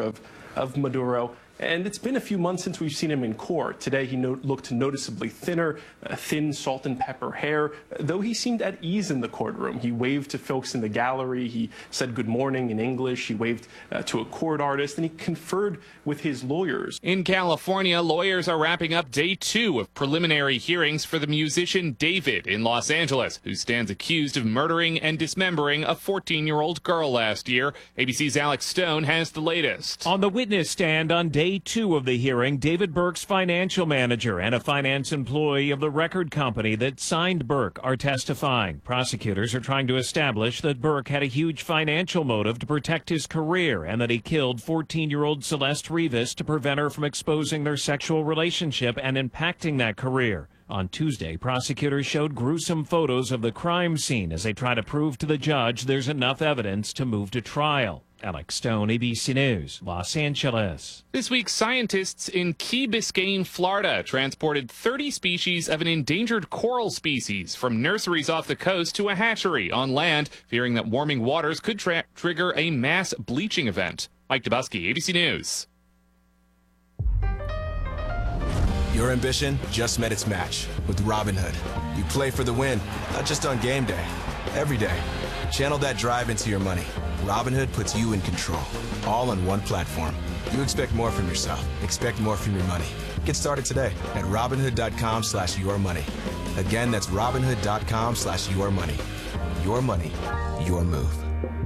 of Maduro. And it's been a few months since we've seen him in court. Today, he looked noticeably thinner, thin salt and pepper hair, though he seemed at ease in the courtroom. He waved to folks in the gallery. He said good morning in English. He waved to a court artist, and he conferred with his lawyers. In California, lawyers are wrapping up day 2 of preliminary hearings for the musician David in Los Angeles, who stands accused of murdering and dismembering a 14-year-old girl last year. ABC's Alex Stone has the latest. On the witness stand on day 2 of the hearing, David Burke's financial manager and a finance employee of the record company that signed Burke are testifying. Prosecutors are trying to establish that Burke had a huge financial motive to protect his career and that he killed 14-year-old Celeste Rivas to prevent her from exposing their sexual relationship and impacting that career. On Tuesday, prosecutors showed gruesome photos of the crime scene as they try to prove to the judge there's enough evidence to move to trial. Alex Stone, ABC News, Los Angeles. This week, scientists in Key Biscayne, Florida, transported 30 species of an endangered coral species from nurseries off the coast to a hatchery on land, fearing that warming waters could trigger a mass bleaching event. Mike Dubusky, ABC News. Your ambition just met its match with Robinhood. You play for the win, not just on game day, every day. Channel that drive into your money. Robinhood puts you in control, all on one platform. You expect more from yourself. Expect more from your money. Get started today at Robinhood.com/yourmoney. Again, that's Robinhood.com/yourmoney. Your money, your move.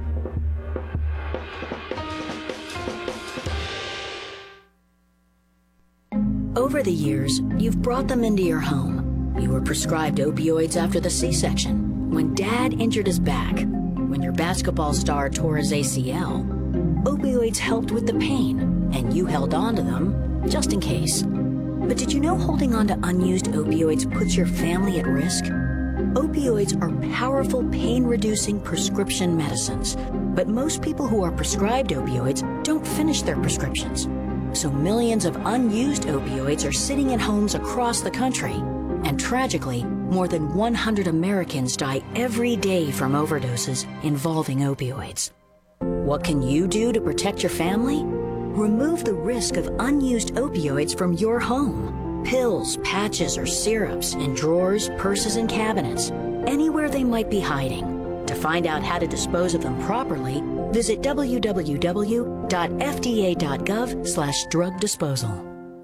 Over the years, you've brought them into your home. You were prescribed opioids after the C-section, when Dad injured his back, when your basketball star tore his ACL. Opioids helped with the pain, and you held on to them just in case. But did you know holding on to unused opioids puts your family at risk? Opioids are powerful pain-reducing prescription medicines, but most people who are prescribed opioids don't finish their prescriptions. So millions of unused opioids are sitting in homes across the country. And tragically, more than 100 Americans die every day from overdoses involving opioids. What can you do to protect your family? Remove the risk of unused opioids from your home. Pills, patches, or syrups in drawers, purses, and cabinets, anywhere they might be hiding. To find out how to dispose of them properly, visit www.fda.gov/drug disposal.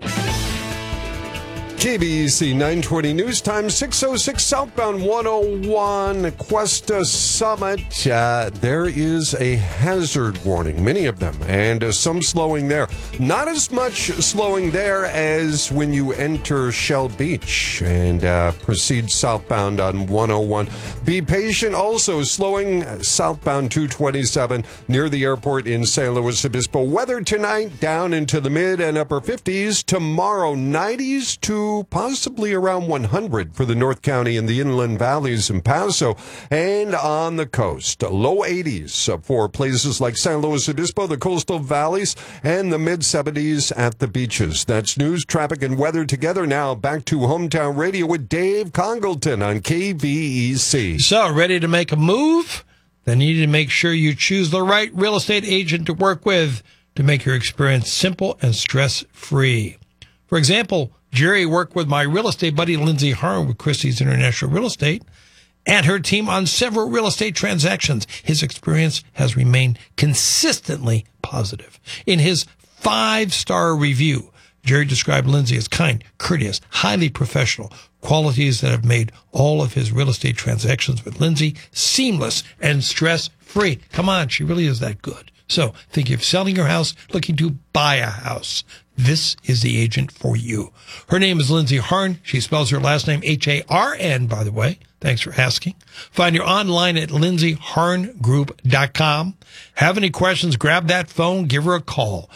KBC 920 News Time, 606 southbound 101 Cuesta Summit. There is a hazard warning, many of them, and some slowing there. Not as much slowing there as when you enter Shell Beach and proceed southbound on 101. Be patient. Also slowing southbound 227 near the airport in San Luis Obispo. Weather tonight down into the mid and upper 50s. Tomorrow 90s to possibly around 100 for the North County and the inland valleys in Paso, and on the coast, low 80s for places like San Luis Obispo, the coastal valleys, and the mid-70s at the beaches. That's news, traffic, and weather together now. Back to Hometown Radio with Dave Congleton on KVEC. So, ready to make a move? Then you need to make sure you choose the right real estate agent to work with to make your experience simple and stress-free. For example, Jerry worked with my real estate buddy, Lindsay Harn, with Christie's International Real Estate, and her team on several real estate transactions. His experience has remained consistently positive. In his 5-star review, Jerry described Lindsay as kind, courteous, highly professional, qualities that have made all of his real estate transactions with Lindsay seamless and stress-free. Come on, she really is that good. So, think of selling your house, looking to buy a house. This is the agent for you. Her name is Lindsay Harn. She spells her last name Harn, by the way. Thanks for asking. Find her online at lindsayharngroup.com. Have any questions, grab that phone, give her a call.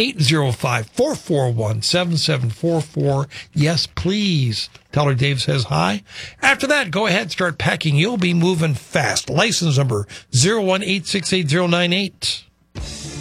805-441-7744. Yes, please. Tell her Dave says hi. After that, go ahead, start packing. You'll be moving fast. License number 0186808.